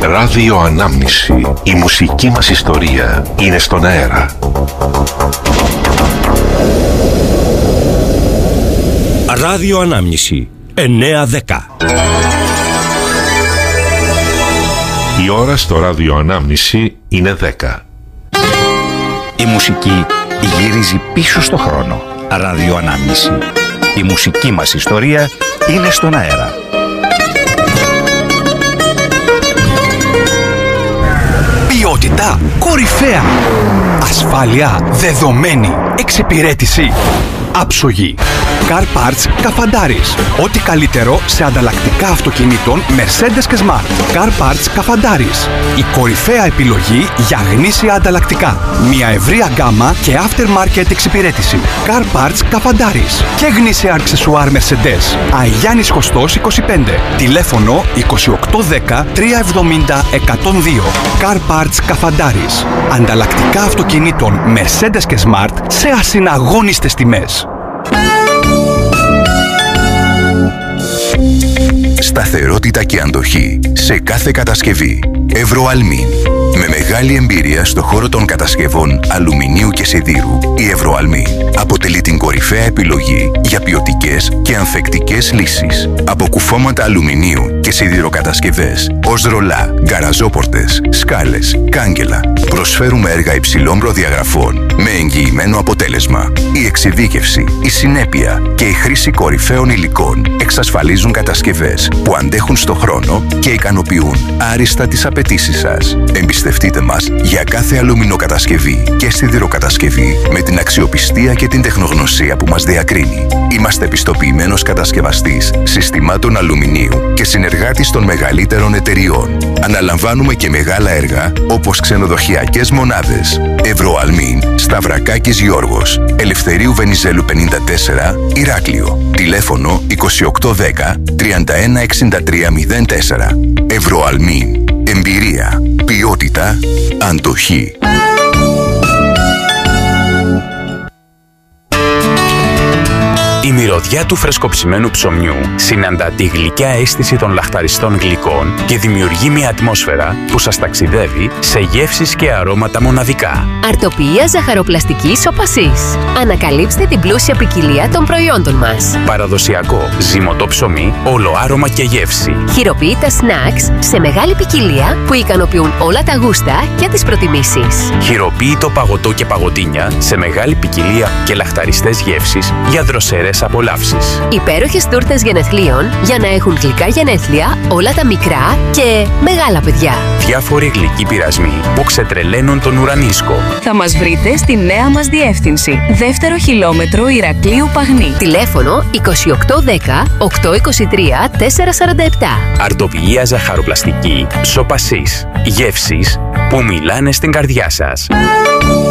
Ράδιο Ανάμνηση. Η μουσική μας ιστορία είναι στον αέρα. Ράδιο Ανάμνηση 9-10. Η ώρα στο Ράδιο Ανάμνηση είναι 10. Η μουσική γυρίζει πίσω στο χρόνο. Ράδιο Ανάμνηση. Η μουσική μας ιστορία είναι στον αέρα. Ποιότητα κορυφαία. Ασφάλεια δεδομένη. Εξυπηρέτηση άψογη. Car Parts Καφαντάρης. Ό,τι καλύτερο σε ανταλλακτικά αυτοκινήτων Mercedes και Smart. Car Parts Καφαντάρης. Η κορυφαία επιλογή για γνήσια ανταλλακτικά. Μια ευρεία γκάμα και aftermarket εξυπηρέτηση. Car Parts Καφαντάρης. Και γνήσια αξεσουάρ Mercedes. Αγιάννης Χωστός 25. Τηλέφωνο 2810 370 102. Car Parts Καφαντάρης. Ανταλλακτικά αυτοκινήτων Mercedes και Smart σε ασυναγώνιστες τιμές. Σταθερότητα και αντοχή σε κάθε κατασκευή. Ευρωαλμίν. Με μεγάλη εμπειρία στο χώρο των κατασκευών αλουμινίου και σιδήρου, η Ευρωαλμίν αποτελεί την κορυφαία επιλογή για ποιοτικές και ανθεκτικές λύσεις. Από κουφώματα αλουμινίου και σιδηροκατασκευές ως ρολά, γκαραζόπορτες, σκάλες, κάγκελα. Προσφέρουμε έργα υψηλών προδιαγραφών με εγγυημένο αποτέλεσμα. Η εξειδίκευση, η συνέπεια και η χρήση κορυφαίων υλικών εξασφαλίζουν κατασκευές που αντέχουν στο χρόνο και ικανοποιούν άριστα τις απαιτήσεις σας. Εμπιστευτείτε μας για κάθε αλουμινοκατασκευή και σιδηροκατασκευή με την αξιοπιστία και την τεχνογνωσία που μας διακρίνει. Είμαστε πιστοποιημένος κατασκευαστής συστημάτων αλουμινίου και συνεργάτης των μεγαλύτερων εταιριών. Αναλαμβάνουμε και μεγάλα έργα όπως ξενοδοχειακές μονάδες. Ευρωαλμίν, Σταυρακάκης Γιώργος, Ελευθερίου Βενιζέλου 54, Ηράκλειο. Τηλέφωνο 2810 316304. Ευρωαλμίν. Εμπειρία, ποιότητα, αντοχή. Η μυρωδιά του φρεσκοψημένου ψωμιού συναντά τη γλυκιά αίσθηση των λαχταριστών γλυκών και δημιουργεί μια ατμόσφαιρα που σας ταξιδεύει σε γεύσεις και αρώματα μοναδικά. Αρτοποιία ζαχαροπλαστική Σοπασής. Ανακαλύψτε την πλούσια ποικιλία των προϊόντων μας. Παραδοσιακό ζυμωτό ψωμί, όλο άρωμα και γεύση. Χειροποίητα snacks σε μεγάλη ποικιλία που ικανοποιούν όλα τα γούστα και τις προτιμήσεις. Χειροποίητο παγωτό και παγωτίνια σε μεγάλη ποικιλία και λαχταριστές γεύσεις για δροσερές απολαύσεις. Υπέροχες τούρτες γενεθλίων για να έχουν γλυκά γενέθλια όλα τα μικρά και μεγάλα παιδιά. Διάφοροι γλυκοί πειρασμοί που ξετρελαίνουν τον ουρανίσκο. Θα μας βρείτε στη νέα μας διεύθυνση. 2ο χιλιόμετρο Ηρακλείου Παγνή. Τηλέφωνο 2810 823 447. Αρτοποιία ζαχαροπλαστική Σοπασής. Γεύσεις που μιλάνε στην καρδιά σας.